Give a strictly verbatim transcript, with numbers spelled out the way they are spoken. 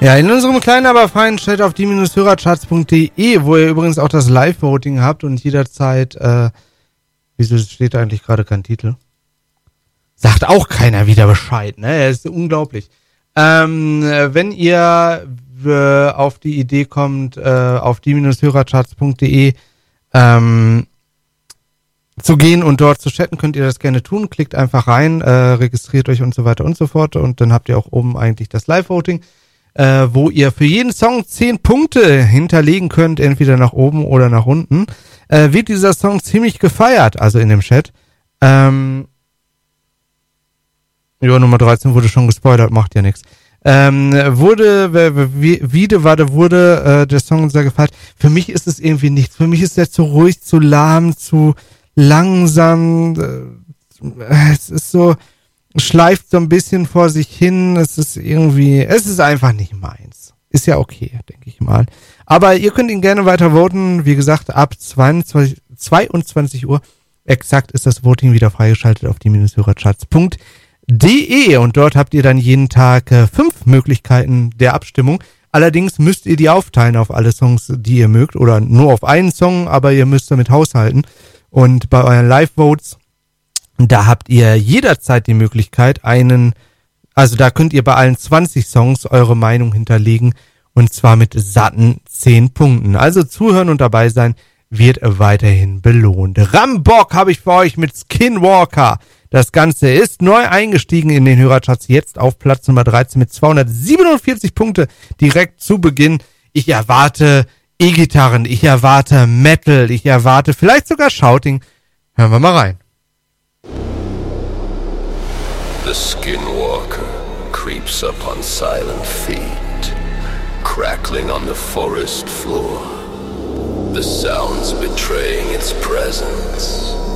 Ja, in unserem kleinen, aber feinen Chat auf die Hörercharts punkt de, wo ihr übrigens auch das Live-Voting habt und jederzeit, äh, wieso steht da eigentlich gerade kein Titel? Sagt auch keiner wieder Bescheid, ne? Das ist unglaublich. Ähm, wenn ihr äh, auf die Idee kommt, äh, auf die Hörercharts punkt de ähm, zu gehen und dort zu chatten, könnt ihr das gerne tun. Klickt einfach rein, äh, registriert euch und so weiter und so fort und dann habt ihr auch oben eigentlich das Live-Voting, äh, wo ihr für jeden Song zehn Punkte hinterlegen könnt, entweder nach oben oder nach unten. Äh, wird dieser Song ziemlich gefeiert, also in dem Chat. Ähm, ja, Nummer dreizehn wurde schon gespoilert, macht ja nichts. Ähm, wurde, wie, wie wurde, wurde äh, der Song sehr gefeiert. Für mich ist es irgendwie nichts. Für mich ist der zu ruhig, zu lahm, zu langsam. Äh, es ist so, schleift so ein bisschen vor sich hin. Es ist irgendwie, es ist einfach nicht meins. Ist ja okay, denke ich mal. Aber ihr könnt ihn gerne weiter voten. Wie gesagt, ab zweiundzwanzig, zweiundzwanzig Uhr exakt ist das Voting wieder freigeschaltet auf die Hörercharts punkt de und dort habt ihr dann jeden Tag äh, fünf Möglichkeiten der Abstimmung. Allerdings müsst ihr die aufteilen auf alle Songs, die ihr mögt oder nur auf einen Song, aber ihr müsst damit haushalten. Und bei euren Live-Votes, da habt ihr jederzeit die Möglichkeit, einen, also da könnt ihr bei allen zwanzig Songs eure Meinung hinterlegen und zwar mit satten zehn Punkten. Also zuhören und dabei sein wird weiterhin belohnt. Rambock habe ich für euch mit Skinwalker. Das Ganze ist neu eingestiegen in den Hörercharts, jetzt auf Platz Nummer dreizehn mit zweihundertsiebenundvierzig Punkte direkt zu Beginn. Ich erwarte E-Gitarren, ich erwarte Metal, ich erwarte vielleicht sogar Shouting. Hören wir mal rein. The Skinwalker creeps up on silent feet, crackling on the forest floor, the sounds betraying its presence.